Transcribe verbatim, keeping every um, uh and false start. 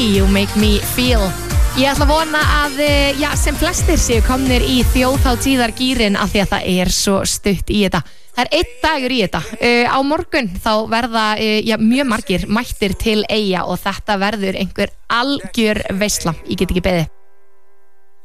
You make me feel. Ég ætla að vona að já, sem flestir séu komnir í þjóðhátíðargírinn af því að það er svo stutt í þetta. Það er einn dagur í þetta. Uh, á morgun þá verða uh, já, mjög margir mættir til Eyja og þetta verður einhver algjör veisla. Ég get ekki beðið.